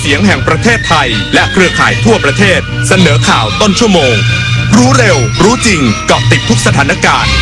สียงแห่งประเทศไทยและเครือข่ายทั่วประเทศเสนอข่าวต้นชั่วโมงรู้เร็วรู้จริงเกาะติดทุกสถานการณ์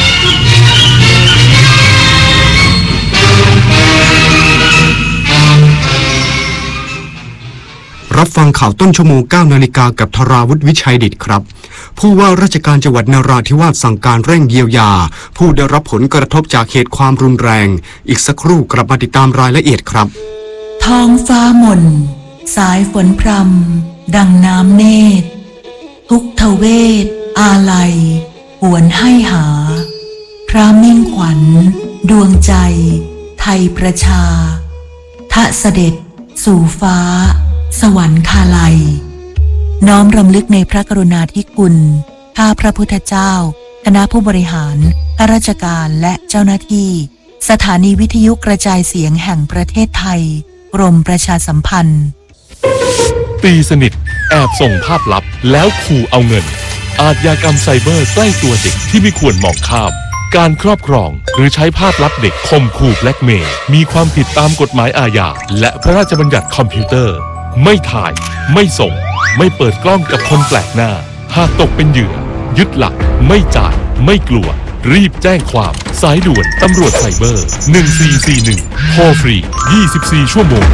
รับฟังข่าวต้นชั่วโมง 9 นาฬิกากับธราวุฒิวิชัยดิษฐ์ครับผู้ว่าราชการจังหวัดนราธิวาสสั่งการเร่งเยียวยาผู้ได้รับผลกระทบจากเหตุความรุนแรงอีกสักครู่กลับมาติดตามรายละเอียดครับท้องฟ้าหม่นสายฝนพรำดังน้ำเนตรทุกทเวทอาลัยหวนให้หาพระมิ่งขวัญดวงใจไทยประชาทะเสด็จสู่ฟ้าสวรรคาลัยน้อมรำลึกในพระกรุณาธิคุณข้าพระพุทธเจ้าคณะผู้บริหารข้าราชการและเจ้าหน้าที่สถานีวิทยุกระจายเสียงแห่งประเทศไทยกรมประชาสัมพันธ์ตีสนิทแอบส่งภาพลับแล้วขู่เอาเงินอาชญากรรมไซเบอร์ใกล้ตัวเด็กที่ไม่ควรมองข้ามการครอบครองหรือใช้ภาพลับเด็กข่มขู่แบล็กเมย์มีความผิดตามกฎหมายอาญาและพระราชบัญญัติคอมพิวเตอร์ไม่ถ่ายไม่ส่งไม่เปิดกล้องกับคนแปลกหน้าหากตกเป็นเหยื่อยึดหลักไม่จ่ายไม่กลัวรีบแจ้งความสายด่วนตำรวจไซเบอร์1441โทรฟรี24ชั่วโมง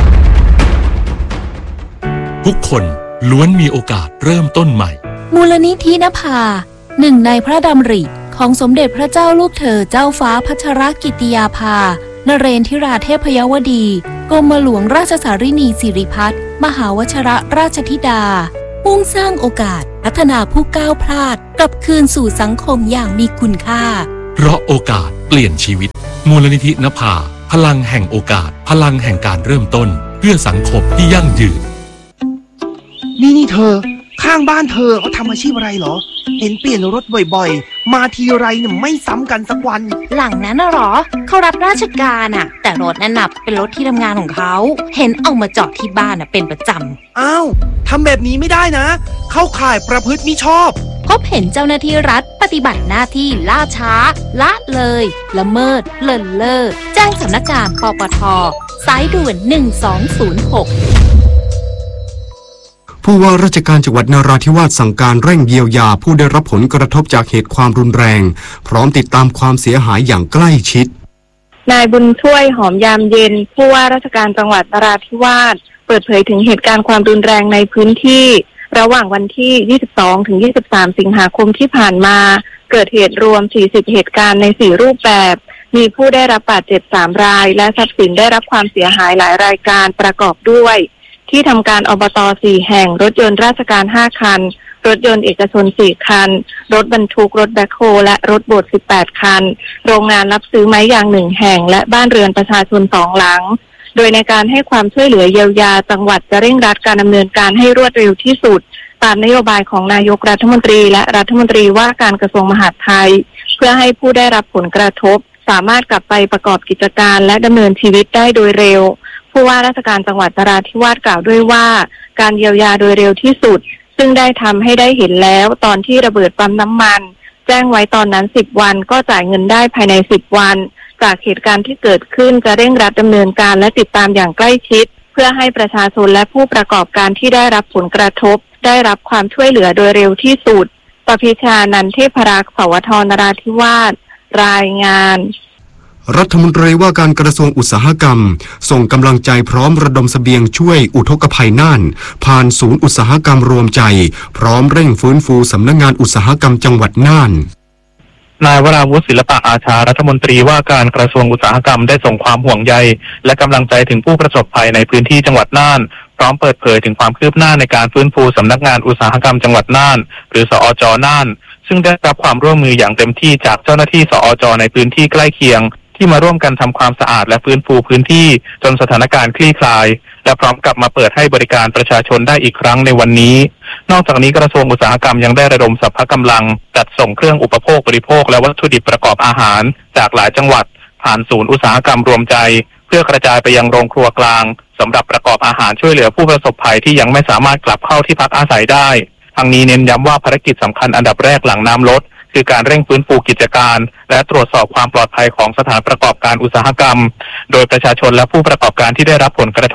ทุกคนล้วนมีโอกาสเริ่มต้นใหม่มูลนิธินภาหนึ่งในพระดำริของสมเด็จพระเจ้าลูกเธอเจ้าฟ้าพัชรกิติยาภานเรนทิราเทพยวดีกรมหลวงราชสารินีสิริพัฒน์มหาวชิรราชธิดามุ่งสร้างโอกาสพัฒนาผู้ก้าวพลาดกลับคืนสู่สังคมอย่างมีคุณค่าเพราะโอกาสเปลี่ยนชีวิตมูลนิธินภาพลังแห่งโอกาสพลังแห่งการเริ่มต้นเพื่อสังคมที่ยั่งยืนนี่เธอข้างบ้านเธอเขาทำอาชีพอะไรเหรอเห็นเปลี่ยนรถบ่อยๆมาทีไรเนี่ยไม่ซ้ำกันสักวันหลังนั้นน่ะหรอเขารับราชการอ่ะแต่รถนั้นน่ะเป็นรถที่ทำงานของเขาเห็นเอามาจอดที่บ้านน่ะเป็นประจำอ้าวทำแบบนี้ไม่ได้นะเข้าข่ายประพฤติมิชอบพบเห็นเจ้าหน้าที่รัฐปฏิบัติหน้าที่ล่าช้าละเลยละเมิดเลินเล่อแจ้งสำนักงานปปท.สายด่วน1206 ผู้ว่าราชการจังหวัดนราธิวาสสั่งการเร่งเยียวยาผู้ได้รับผลกระทบจากเหตุความรุนแรงพร้อมติดตามความเสียหายอย่างใกล้ชิดนายบุญช่วยหอมยามเย็นผู้ว่าราชการจังหวัดนราธิวาสเปิดเผยถึงเหตุการณ์ความรุนแรงในพื้นที่ระหว่างวันที่22ถึง23สิงหาคมที่ผ่านมาเกิดเหตุรวม40เหตุการณ์ใน4รูปแบบมีผู้ได้รับบาดเจ็บ3รายและทรัพย์สินได้รับความเสียหายหลายรายการประกอบด้วยที่ทำการอบต4แห่งรถยนต์ราชการ5คันรถยนต์เอกชน4คันรถบรรทุกรถแบ็คโฮและรถโบด18คันโรงงานรับซื้อไม้ยาง1แห่งและบ้านเรือนประชาชน2หลังโดยในการให้ความช่วยเหลือเยียวยาจังหวัดจะเร่งรัดการดำเนินการให้รวดเร็วที่สุดตามนโยบายของนายกรัฐมนตรีและรัฐมนตรีว่าการกระทรวงมหาดไทยเพื่อให้ผู้ได้รับผลกระทบสามารถกลับไปประกอบกิจการและดำเนินชีวิตได้โดยเร็วผู้ว่าราชการจังหวัดนราธิวาสกล่าวด้วยว่าการเยียวยาโดยเร็วที่สุดซึ่งได้ทำให้ได้เห็นแล้วตอนที่ระเบิดปั๊มน้ำมันแจ้งไว้ตอนนั้น10วันก็จ่ายเงินได้ภายใน10วันจากเหตุการณ์ที่เกิดขึ้นจะเร่งรัดดำเนินการและติดตามอย่างใกล้ชิดเพื่อให้ประชาชนและผู้ประกอบการที่ได้รับผลกระทบได้รับความช่วยเหลือโดยเร็วที่สุดปภิชานันท์เทพรักษ์ สวท นราธิวาสรายงานรัฐมนตรีว่าการกระทรวงอุตสาหกรรมส่งกำลังใจพร้อมระดมเสบียงช่วยอุทกภัยน่านผ่านศูนย์อุตสาหกรรมรวมใจพร้อมเร่งฟื้นฟูสำนักงานอุตสาหกรรมจังหวัดน่านนายวราวุฒิศิลปะอาชารัฐมนตรีว่าการกระทรวงอุตสาหกรรมได้ส่งความห่วงใยและกำลังใจถึงผู้ประสบภัยในพื้นที่จังหวัดน่านพร้อมเปิดเผยถึงความคืบหน้าในการฟื้นฟูสำนักงานอุตสาหกรรมจังหวัดน่านหรือสอจ.น่านซึ่งได้รับความร่วมมืออย่างเต็มที่จากเจ้าหน้าที่สอจ.ในพื้นที่ใกล้เคียงที่มาร่วมกันทำความสะอาดและฟื้นฟูพื้นที่จนสถานการณ์คลี่คลายและพร้อมกลับมาเปิดให้บริการประชาชนได้อีกครั้งในวันนี้นอกจากนี้กระทรวงอุตสาหกรรมยังได้ระดมสรรพกำลังจัดส่งเครื่องอุปโภคบริโภคและวัตถุดิบประกอบอาหารจากหลายจังหวัดผ่านศูนย์อุตสาหกรรมรวมใจเพื่อกระจายไปยังโรงครัวกลางสำหรับประกอบอาหารช่วยเหลือผู้ประสบภัยที่ยังไม่สามารถกลับเข้าที่พักอาศัยได้ทั้งนี้เน้นย้ำว่าภารกิจสำคัญอันดับแรกหลังน้ำลดคือการเร่งฟื้นฟูกิจการและตรวจสอบความปลอดภัยของสถานประกอบการอุตสาหกรรมโดยประชาชนและผู้ประกอบการที่ได้รับผลกระทบ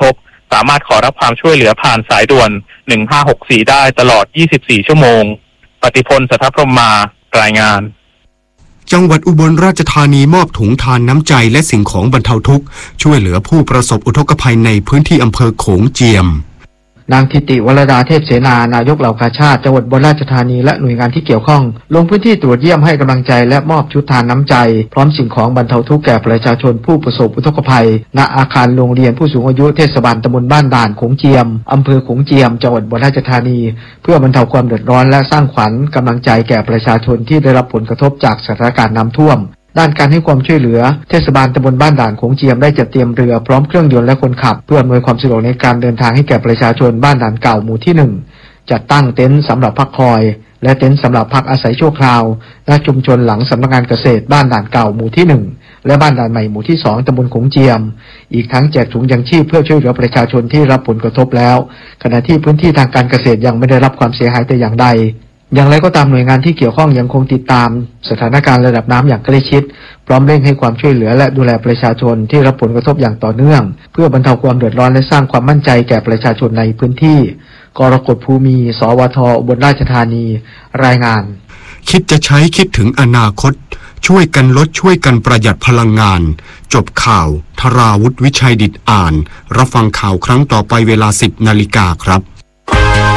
สามารถขอรับความช่วยเหลือผ่านสายด่วน1564ได้ตลอด24ชั่วโมงปฏิพล สัทธพรหมารายงานจังหวัดอุบลราชธานีมอบถุงทานน้ำใจและสิ่งของบรรเทาทุกข์ช่วยเหลือผู้ประสบอุทกภัยในพื้นที่อำเภอโขงเจียมนางทิติวรดาเทพเสนานายกเหล่ากาชาติจังหวัดอุบลราชธานีและหน่วยงานที่เกี่ยวข้องลงพื้นที่ตรวจเยี่ยมให้กำลังใจและมอบชุดทานน้ำใจพร้อมสิ่งของบรรเทาทุกข์แก่ประชาชนผู้ประสบอุทกภัยณอาคารโรงเรียนผู้สูงอายุเทศบาลตำบลบ้านด่านโขงเจียมอำเภอโขงเจียมจังหวัดอุบลราชธานีเพื่อบรรเทาความเดือดร้อนและสร้างขวัญกำลังใจแก่ประชาชนที่ได้รับผลกระทบจากสถานการณ์น้ำท่วมด้านการให้ความช่วยเหลือเทศบาลตำบลบ้านด่านโขงเจียมได้จัดเตรียมเรือพร้อมเครื่องยนต์และคนขับเพื่ออำนวยความสะดวกในการเดินทางให้แก่ประชาชนบ้านด่านเก่าหมู่ที่1จัดตั้งเต็นท์สำหรับพักคอยและเต็นท์สำหรับพักอาศัยชั่วคราวณชุมชนหลังสำนักงานเกษตรบ้านด่านเก่าหมู่ที่1และบ้านด่านใหม่หมู่ที่2ตำบลโขงเจียมอีกทั้งแจกถุงยังชีพเพื่อช่วยเหลือประชาชนที่รับผลกระทบแล้วขณะที่พื้นที่ทางการเกษตรยังไม่ได้รับความเสียหายแต่อย่างใดอย่างไรก็ตามหน่วยงานที่เกี่ยวข้องยังคงติดตามสถานการณ์ระดับน้ำอย่างใกล้ชิดพร้อมเร่งให้ความช่วยเหลือและดูแลประชาชนที่รับผลกระทบอย่างต่อเนื่องเพื่อบรรเทาความเดือดร้อนและสร้างความมั่นใจแก่ประชาชนในพื้นที่กรกฎภูมิสวทอุบลราชธานีรายงานคิดจะใช้คิดถึงอนาคตช่วยกันลดช่วยกันประหยัดพลังงานจบข่าวธราวุฒิวิชัยดิษฐ์อ่านรับฟังข่าวครั้งต่อไปเวลา 10 นาฬิกาครับ